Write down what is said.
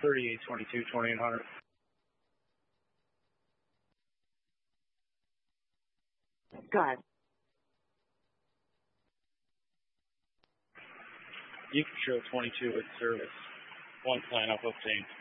3822, 2800. Go ahead. You can show 22 with service. One plan up obtained.